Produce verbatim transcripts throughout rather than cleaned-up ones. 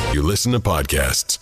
you listen to podcasts.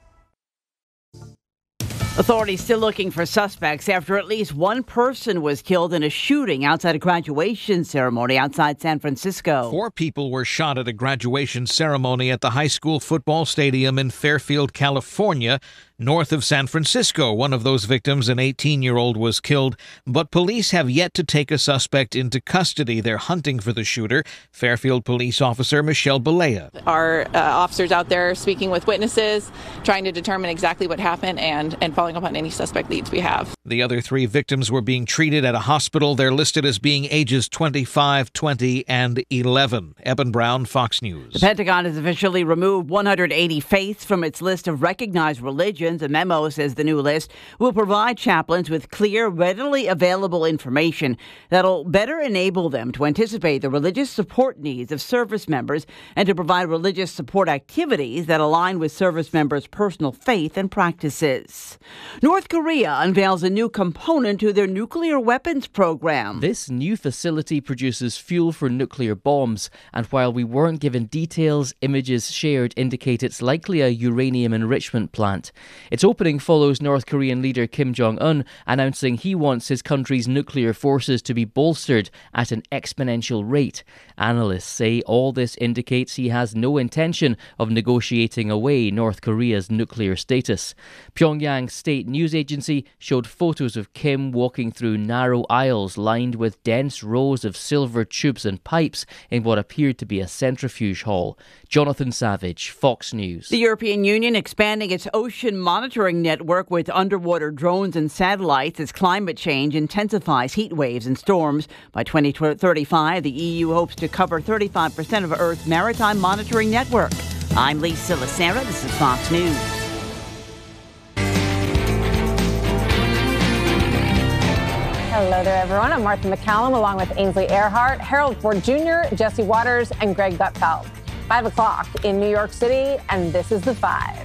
Authorities still looking for suspects after at least one person was killed in a shooting outside a graduation ceremony outside San Francisco. Four people were shot at a graduation ceremony at the high school football stadium in Fairfield, California, north of San Francisco. One of those victims, an eighteen-year-old, was killed, but police have yet to take a suspect into custody. They're hunting for the shooter. Fairfield police officer Michelle Balea. Our uh, officers out there speaking with witnesses, trying to determine exactly what happened and, and following up on any suspect leads we have. The other three victims were being treated at a hospital. They're listed as being ages twenty-five, twenty, and eleven. Eben Brown, Fox News. The Pentagon has officially removed one hundred eighty faiths from its list of recognized religions. A memo says the new list will provide chaplains with clear, readily available information that'll better enable them to anticipate the religious support needs of service members and to provide religious support activities that align with service members' personal faith and practices. North Korea unveils a new component to their nuclear weapons program. This new facility produces fuel for nuclear bombs, and while we weren't given details, images shared indicate it's likely a uranium enrichment plant. Its opening follows North Korean leader Kim Jong-un announcing he wants his country's nuclear forces to be bolstered at an exponential rate. Analysts say all this indicates he has no intention of negotiating away North Korea's nuclear status. Pyongyang State News Agency showed photos of Kim walking through narrow aisles lined with dense rows of silver tubes and pipes in what appeared to be a centrifuge hall. Jonathan Savage, Fox News. The European Union expanding its ocean monitoring network with underwater drones and satellites as climate change intensifies heat waves and storms. By twenty thirty-five, the E U hopes to cover thirty-five percent of Earth's maritime monitoring network. I'm Lisa Lacera. This is Fox News. Hello there, everyone. I'm Martha McCallum, along with Ainsley Earhart, Harold Ford Junior, Jesse Waters, and Greg Gutfeld. Five o'clock in New York City, and this is The Five.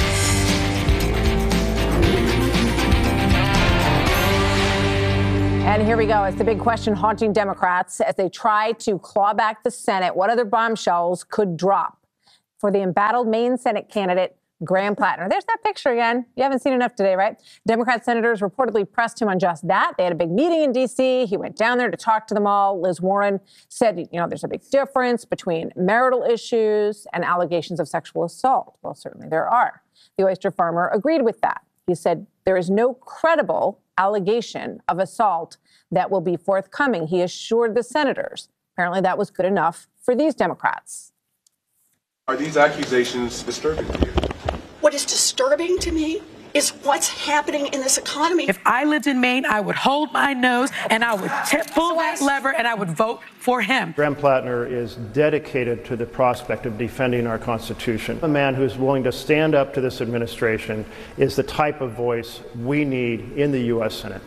And here we go. It's the big question haunting Democrats as they try to claw back the Senate. What other bombshells could drop for the embattled Maine Senate candidate, Graham Plattner? There's that picture again. You haven't seen enough today, right? Democrat senators reportedly pressed him on just that. They had a big meeting in D C. He went down there to talk to them all. Liz Warren said, you know, there's a big difference between marital issues and allegations of sexual assault. Well, certainly there are. The oyster farmer agreed with that. He said there is no credible allegation of assault that will be forthcoming. He assured the senators. Apparently that was good enough for these Democrats. Are these accusations disturbing to you? What is disturbing to me is what's happening in this economy. If I lived in Maine, I would hold my nose and I would t- pull that lever and I would vote for him. Graham Plattner is dedicated to the prospect of defending our Constitution. A man who's willing to stand up to this administration is the type of voice we need in the U S Senate.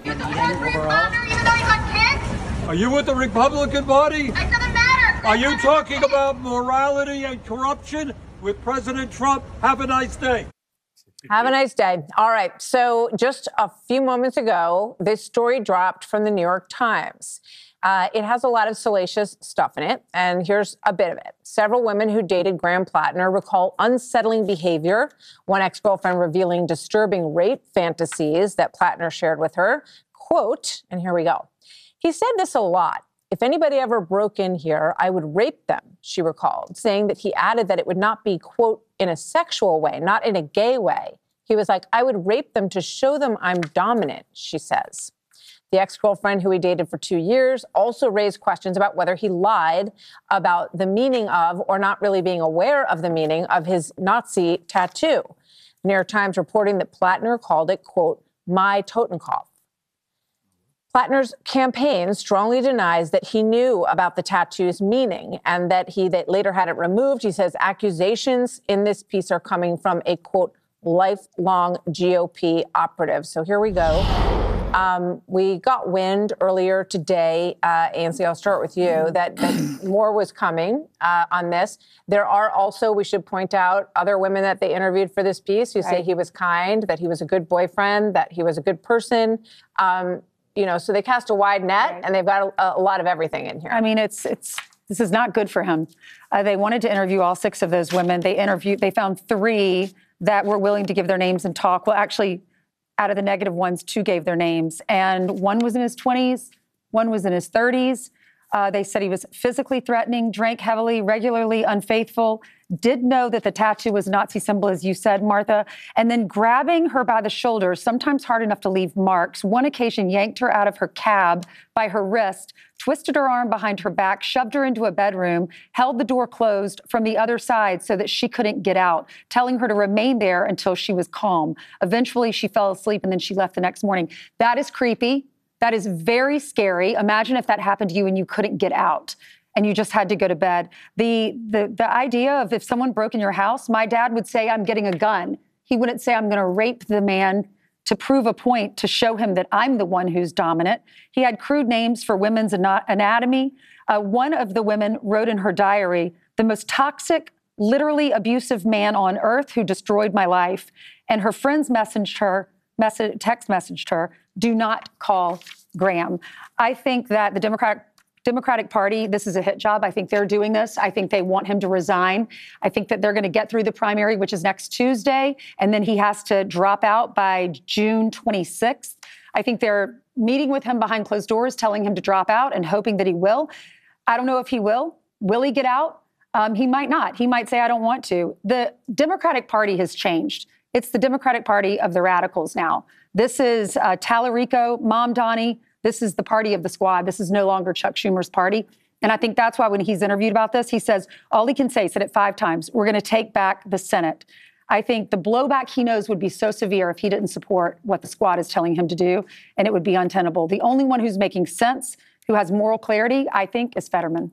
Are you with the Republican Party? It doesn't matter. Are you talking about morality and corruption with President Trump? Have a nice day. Have a nice day. All right. So just a few moments ago, this story dropped from the New York Times. Uh, it has a lot of salacious stuff in it, and here's a bit of it. Several women who dated Graham Plattner recall unsettling behavior, one ex-girlfriend revealing disturbing rape fantasies that Plattner shared with her. Quote, and here we go. He said this a lot. If anybody ever broke in here, I would rape them, she recalled, saying that he added that it would not be, quote, in a sexual way, not in a gay way. He was like, I would rape them to show them I'm dominant, she says. The ex-girlfriend who he dated for two years also raised questions about whether he lied about the meaning of, or not really being aware of the meaning of, his Nazi tattoo. The New York Times reporting that Plattner called it, quote, my Totenkopf. Plattner's campaign strongly denies that he knew about the tattoo's meaning and that he that later had it removed. He says accusations in this piece are coming from a, quote, lifelong G O P operative. So here we go. Um, we got wind earlier today, uh, Ainsley, I'll start with you, that, that more was coming uh, on this. There are also, we should point out, other women that they interviewed for this piece who say he was kind, that he was a good boyfriend, that he was a good person. Um, You know, so they cast a wide net, right, and they've got a, a lot of everything in here. I mean, it's it's This is not good for him. Uh, they wanted to interview all six of those women. They interviewed, they found three that were willing to give their names and talk. Well, actually, out of the negative ones, two gave their names. And one was in his twenties, one was in his thirties. Uh, they said he was physically threatening, drank heavily, regularly unfaithful, did know that the tattoo was a Nazi symbol, as you said, Martha, and then grabbing her by the shoulders, sometimes hard enough to leave marks. One occasion yanked her out of her cab by her wrist, twisted her arm behind her back, shoved her into a bedroom, held the door closed from the other side so that she couldn't get out, telling her to remain there until she was calm. Eventually, she fell asleep and then she left the next morning. That is creepy. That is very scary. Imagine if that happened to you and you couldn't get out and you just had to go to bed. The, the, the idea of if someone broke in your house, my dad would say, I'm getting a gun. He wouldn't say, I'm going to rape the man to prove a point, to show him that I'm the one who's dominant. He had crude names for women's anatomy. Uh, one of the women wrote in her diary, the most toxic, literally abusive man on earth who destroyed my life. And her friends messaged her, message, text messaged her, do not call Graham. I think that the Democratic Democratic Party, this is a hit job. I think they're doing this. I think they want him to resign. I think that they're going to get through the primary, which is next Tuesday, and then he has to drop out by June twenty-sixth. I think they're meeting with him behind closed doors, telling him to drop out and hoping that he will. I don't know if he will. Will he get out? Um, he might not. He might say, I don't want to. The Democratic Party has changed. It's the Democratic Party of the radicals now. This is uh, Tallarico, Mamdani. This is the party of the squad. This is no longer Chuck Schumer's party. And I think that's why when he's interviewed about this, he says, all he can say, he said it five times, we're going to take back the Senate. I think the blowback he knows would be so severe if he didn't support what the squad is telling him to do, and it would be untenable. The only one who's making sense, who has moral clarity, I think, is Fetterman.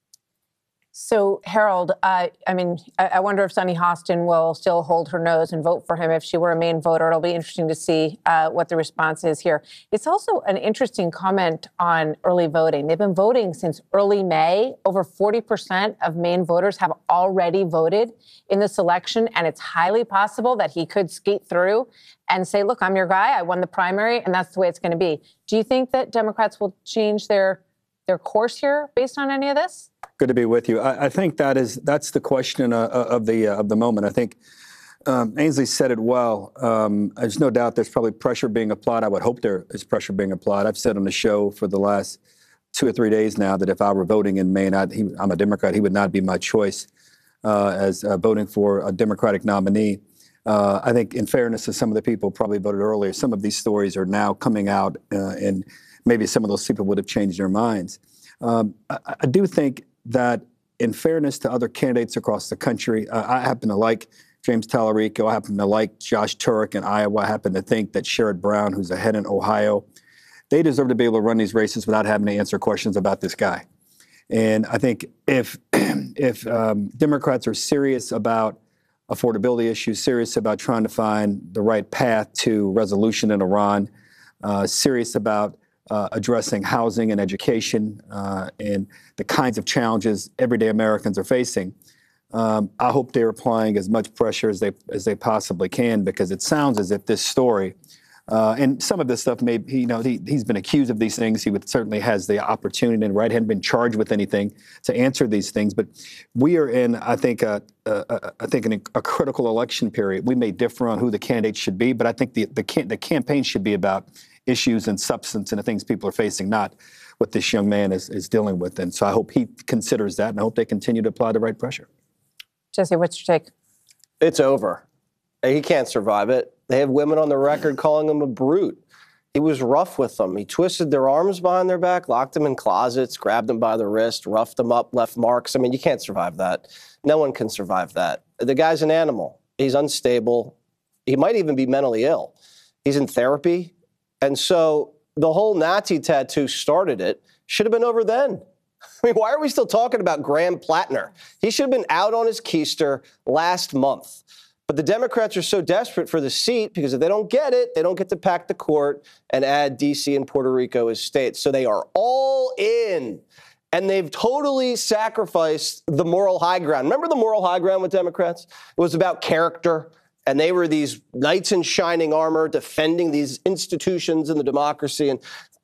So, Harold, uh, I mean, I, I wonder if Sunny Hostin will still hold her nose and vote for him if she were a Maine voter. It'll be interesting to see uh, what the response is here. It's also an interesting comment on early voting. They've been voting since early May. Over forty percent of Maine voters have already voted in this election, and it's highly possible that he could skate through and say, look, I'm your guy. I won the primary, and that's the way it's going to be. Do you think that Democrats will change their their course here based on any of this? Good to be with you. I, I think that is that's the question uh, of the uh, of the moment. I think um, Ainsley said it well. Um, there's no doubt there's probably pressure being applied. I would hope there is pressure being applied. I've said on the show for the last two or three days now that if I were voting in Maine, I'd, he, I'm a Democrat. He would not be my choice uh, as uh, voting for a Democratic nominee. Uh, I think, in fairness to some of the people who probably voted earlier, some of these stories are now coming out, uh, and maybe some of those people would have changed their minds. Um, I, I do think that, in fairness to other candidates across the country, uh, I happen to like James Tallarico. I happen to like Josh Turek in Iowa. I happen to think that Sherrod Brown, who's ahead in Ohio, they deserve to be able to run these races without having to answer questions about this guy. And I think if if um, Democrats are serious about affordability issues, serious about trying to find the right path to resolution in Iran, uh, serious about Uh, addressing housing and education uh, and the kinds of challenges everyday Americans are facing. Um, I hope they're applying as much pressure as they as they possibly can, because it sounds as if this story uh, and some of this stuff may he, you know he, he's been accused of these things. He would certainly has the opportunity, and right hadn't been charged with anything to answer these things. But we are in, I think, a, a, a, I think, an, a critical election period. We may differ on who the candidates should be, but I think the the, can, the campaign should be about issues and substance and the things people are facing, not what this young man is, is dealing with. And so I hope he considers that, and I hope they continue to apply the right pressure. Jesse, what's your take? It's over. He can't survive it. They have women on the record calling him a brute. He was rough with them. He twisted their arms behind their back, locked them in closets, grabbed them by the wrist, roughed them up, left marks. I mean, you can't survive that. No one can survive that. The guy's an animal. He's unstable. He might even be mentally ill. He's in therapy. And so the whole Nazi tattoo started it. Should have been over then. I mean, why are we still talking about Graham Plattner? He should have been out on his keister last month. But the Democrats are so desperate for the seat because if they don't get it, they don't get to pack the court and add D C and Puerto Rico as states. So they are all in. And they've totally sacrificed the moral high ground. Remember the moral high ground with Democrats? It was about character. And they were these knights in shining armor defending these institutions and the democracy. And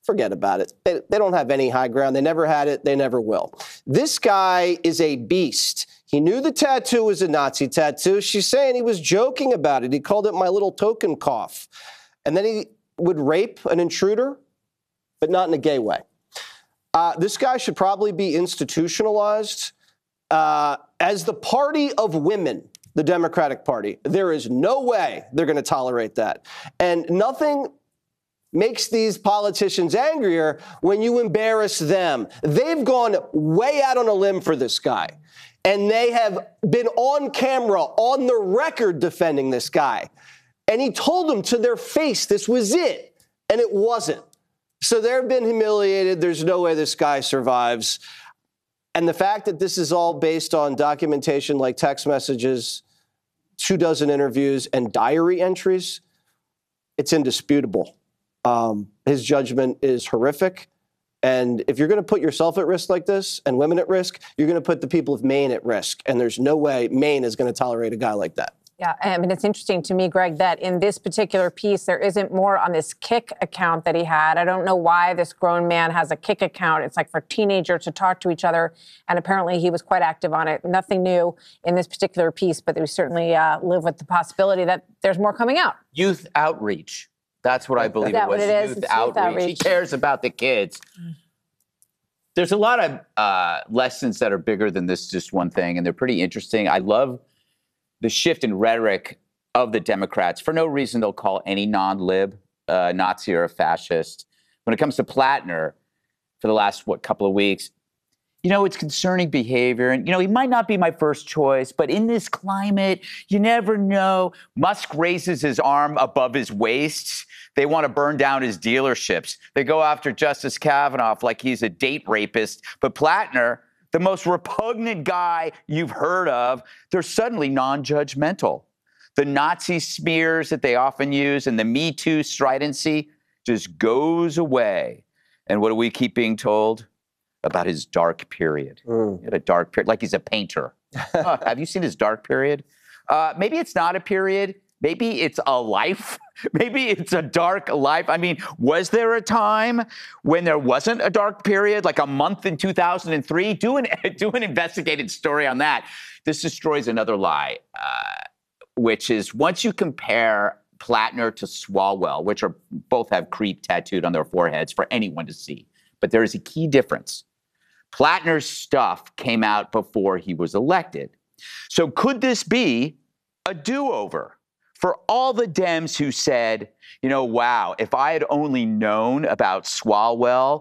Forget about it. They, they don't have any high ground. They never had it. They never will. This guy is a beast. He knew the tattoo was a Nazi tattoo. She's saying he was joking about it. He called it my little token cough. And then he would rape an intruder, but not in a gay way. Uh, this guy should probably be institutionalized uh, as the party of women, the Democratic Party. There is no way they're going to tolerate that. And nothing makes these politicians angrier when you embarrass them. They've gone way out on a limb for this guy. And they have been on camera, on the record, defending this guy. And he told them to their face this was it. And it wasn't. So they've been humiliated. There's no way this guy survives. And the fact that this is all based on documentation like text messages, two dozen interviews, and diary entries, it's indisputable. Um, his judgment is horrific. And if you're going to put yourself at risk like this and women at risk, you're going to put the people of Maine at risk. And there's no way Maine is going to tolerate a guy like that. Yeah, I mean, it's interesting to me, Greg, that in this particular piece, there isn't more on this Kik account that he had. I don't know why this grown man has a Kik account. It's like for teenagers to talk to each other. And apparently he was quite active on it. Nothing new in this particular piece, but we certainly uh, live with the possibility that there's more coming out. Youth outreach. That's what I believe is that it was. What it is? Youth, Youth outreach. outreach. He cares about the kids. There's a lot of uh, lessons that are bigger than this just one thing, and they're pretty interesting. I love the shift in rhetoric of the Democrats. For no reason, they'll call any non-lib uh, Nazi or a fascist. When it comes to Plattner, for the last, what, couple of weeks, you know, it's concerning behavior. And, you know, he might not be my first choice, but in this climate, you never know. Musk raises his arm above his waist. They want to burn down his dealerships. They go after Justice Kavanaugh like he's a date rapist. But Plattner, the most repugnant guy you've heard of, they're suddenly non-judgmental. The Nazi smears that they often use and the Me Too stridency just goes away. And what do we keep being told? About his dark period. Mm. He had a dark period, like he's a painter. uh, have you seen his dark period? Uh, maybe it's not a period. Maybe it's a life. Maybe it's a dark life. I mean, was there a time when there wasn't a dark period, like a month in two thousand three? Do an, do an investigated story on that. This destroys another lie, uh, which is once you compare Plattner to Swalwell, which are both have creep tattooed on their foreheads for anyone to see. But there is a key difference. Plattner's stuff came out before he was elected. So could this be a do-over for all the Dems who said, you know, wow, if I had only known about Swalwell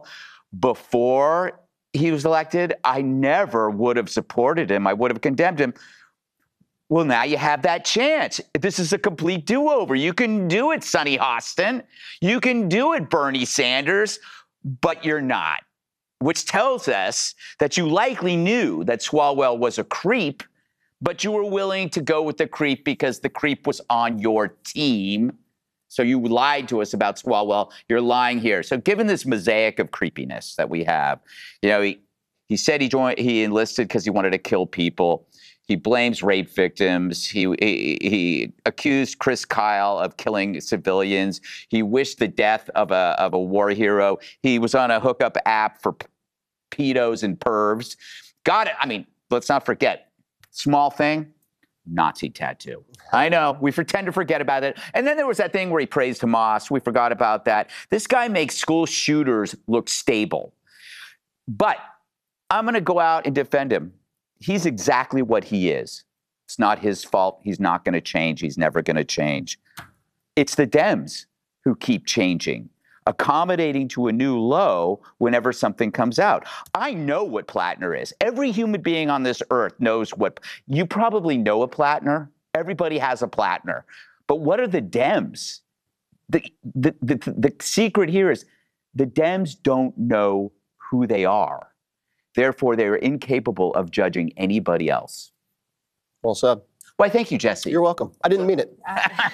before he was elected, I never would have supported him. I would have condemned him. Well, now you have that chance. This is a complete do-over. You can do it, Sonny Hostin. You can do it, Bernie Sanders, but you're not. Which tells us that you likely knew that Swalwell was a creep, but you were willing to go with the creep because the creep was on your team. So you lied to us about Swalwell. You're lying here. So given this mosaic of creepiness that we have, you know, he, he said he joined, he enlisted because he wanted to kill people. He blames rape victims. He, he he accused Chris Kyle of killing civilians. He wished the death of a of a war hero. He was on a hookup app for pedos and pervs. Got it. I mean, let's not forget, small thing, Nazi tattoo. I know, we pretend to forget about it. And then there was that thing where he praised Hamas. We forgot about that. This guy makes school shooters look stable. But I'm going to go out and defend him. He's exactly what he is. It's not his fault. He's not going to change. He's never going to change. It's the Dems who keep changing, accommodating to a new low whenever something comes out. I know what Plattner is. Every human being on this earth knows what. You probably know a Plattner. Everybody has a Plattner. But what are the Dems? The, the, the, the secret here is the Dems don't know who they are. Therefore, they are incapable of judging anybody else. Well said. Why, thank you, Jesse. You're welcome. I didn't mean it.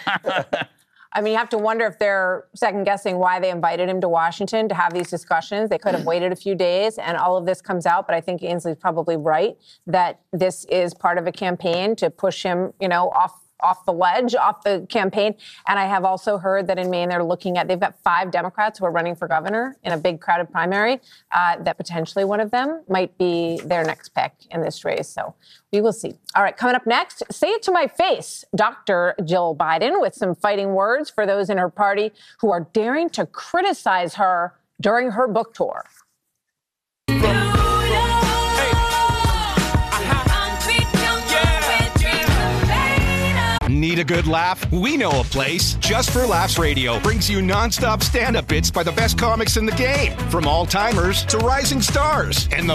I mean, you have to wonder if they're second-guessing why they invited him to Washington to have these discussions. They could have waited a few days, and all of this comes out. But I think Ainsley's probably right that this is part of a campaign to push him, you know, off off the ledge, off the campaign. And I have also heard that in Maine, they're looking at, they've got five Democrats who are running for governor in a big crowded primary, uh, that potentially one of them might be their next pick in this race. So we will see. All right, coming up next, say it to my face, Doctor Jill Biden, with some fighting words for those in her party who are daring to criticize her during her book tour. Need a good laugh? We know a place. Just for Laughs Radio brings you nonstop stand-up bits by the best comics in the game, from all-timers to rising stars, and the